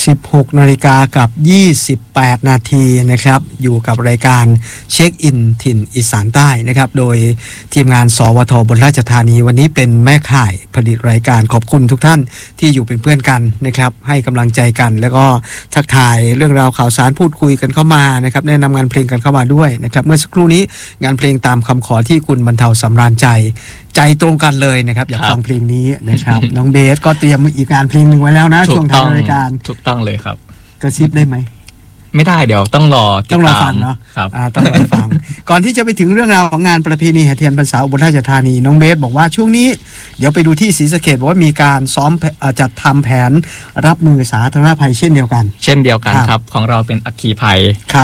16 นาฬิกากับ28 นาทีนะครับอยู่กับรายการเช็คอินถิ่นอีสานใต้นะครับโดยทีมงานสวทบนราชธานีวันนี้เป็นแม่ข่ายผลิตรายการขอบคุณทุกท่านที่อยู่เป็นเพื่อนกันนะครับให้กำลังใจกันแล้วก็ทักทายเรื่องราวข่าวสารพูดคุยกันเข้ามานะครับแนะนำงานเพลงกันเข้ามาด้วยนะครับเมื่อสักครู่นี้งานเพลงตามคำขอที่คุณบรรเทาสำราญใจตรงกันเลยนะครับอยากฟังเพลงนี้นะครับ น้องเบสก็เตรียมอีกงานเพลงหนึ่งไว้แล้วนะช่วงท้ายรายการถูกต้องเลยครับกระซิบได้ไหมไม่ได้เดี๋ยวต้องรอฟังเนาะครับต้องรอฟัง ก่อนที่จะไปถึงเรื่องราวของงานประเพณีแห่เทียนพรรษาอุบลราชธานีน้องเบสบอกว่าช่วงนี้เดี๋ยวไปดูที่ศรีสะเกษบอกว่ามีการซ้อมจัดทำแผนรับมือสาธารณภัยเช่นเดียวกันครับของเราเป็นอัคคีภัย